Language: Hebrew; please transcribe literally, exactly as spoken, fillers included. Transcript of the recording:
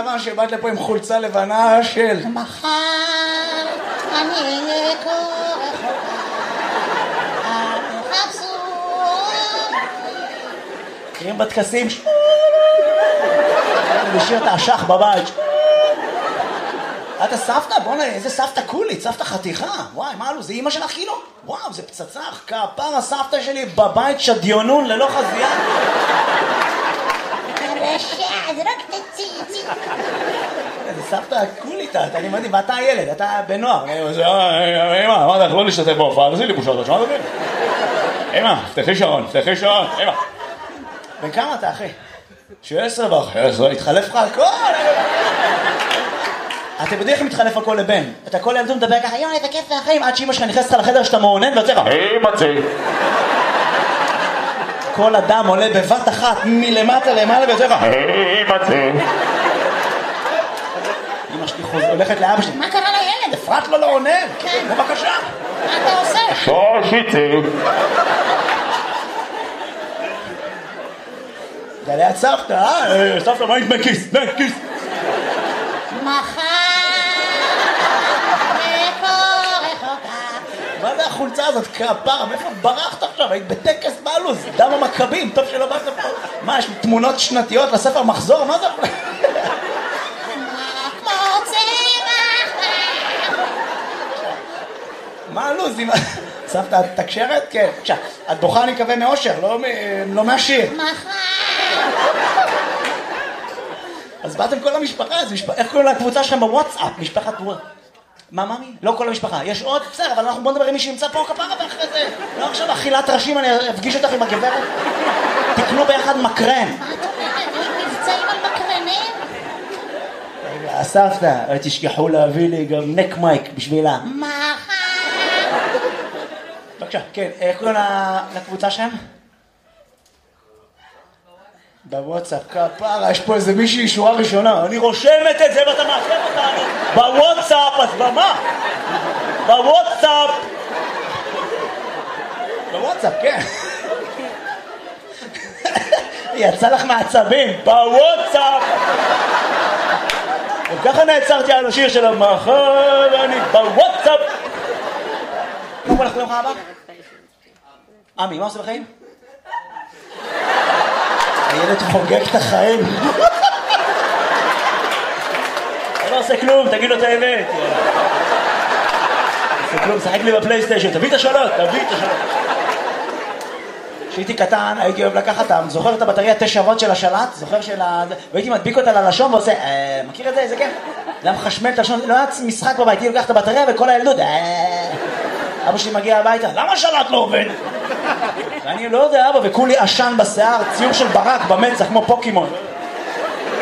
לבן שבאת לפה עם חולצה לבנה של... מחר אני אהיה כה רחוקה, אל תחפשו. מכירים בטקסים? לשיר את האשך בבית. אתה סבתא? בוא'נה, איזה סבתא קולית, סבתא חתיכה. וואי, מה אלו? זה אמא שלך כאילו? וואו, זה פצצה. כפר הסבתא שלי בבית שדיונון ללא חזייה. הרשע, זה רק תציצי. זה סבתא קולית, אני מדהים, ואתה הילד, אתה בנוער. אמא, אמרת לך לא להשתתף בהופעה, תעשי לי בושות, שמעת אותי? אמא, פתחי שעון, פתחי שעון, אמא. בן כמה אתה, אחי? שבע עשרה וחצי, עשרה, התחלף לך הכל. אתם יודעים איך מתחלף הכל לבן? אתה כל ילדות מדבר ככה, יואי, זה כיף והחיים, עד שאמא שלך נכנסת לך לחדר שאתה מעונן ויוצא לך, היי מצי. כל אדם עולה בבת אחת מלמטה למעלה ויוצא לך, היי מצי. אמא שלי הולכת לאבא שלי, מה קרה לילד? אפרת לו לא עונן. כן. בבקשה. מה אתה עושה? שושיצי. זה ליד סבתא, אה? סבתא, מה עם דמי כיס? דמי כיס. מחר מה זה החולצה הזאת? כפרה, מאיפה ברחת עכשיו? היית בטקס בעלוז, דם המכבים, טוב שלא באת פה. מה, יש תמונות שנתיות לספר מחזור? מה זה? מה הלוז? סבתא, את תקשרת? כן. בבקשה, את בוכה אני מקווה מאושר, לא מהשיר. אז באתם כל המשפחה, איך קוראים לקבוצה שלכם בוואטסאפ? משפחת וואטסאפ. מה, ממי? לא כל המשפחה. יש עוד? בסדר, אבל אנחנו בוא נדבר עם מי שנמצא פה כפרה ואחרי זה. לא עכשיו אכילת ראשים, אני אפגיש אותך עם הגברת. תקנו ביחד מקרן. מה אתה אומרת? יש מבצעים על מקרנים? רגע, הסבתא, תשכחו להביא לי גם נק מייק בשבילה. מחר. בבקשה, כן, איך קוראים לקבוצה שלהם? בוואטסאפ, כפרה, יש פה איזה מישהי שורה ראשונה, אני רושמת את זה ואתה מאחר אותנו בוואטסאפ, אז במה? בוואטסאפ בוואטסאפ, כן. יצא לך מעצבים, בוואטסאפ. וככה נעצרתי על השיר של המחר, אני בוואטסאפ. מה קורה לך ביום הבא? עמי, מה עושה בחיים? הילד חוגג את החיים. אני לא עושה כלום, תגיד לו את האמת. עושה כלום, שחק לי בפלייסטיישן, תביא את השאלות, תביא את השאלות. כשהייתי קטן, הייתי אוהב לקחת, זוכר את הבטריה תשע וולט של השלט? זוכר של ה... והייתי מדביק אותה ללשון ועושה, מכיר את זה? איזה כיף? למה חשמל את הלשון? לא היה משחק בבית, הייתי לוקח את הבטריה וכל הילדות, אבא שלי מגיע הביתה, למה השלט לא עובד? ואני לא יודע אבא, וכולי עשן בשיער, ציור של ברק במצח כמו פוקימון.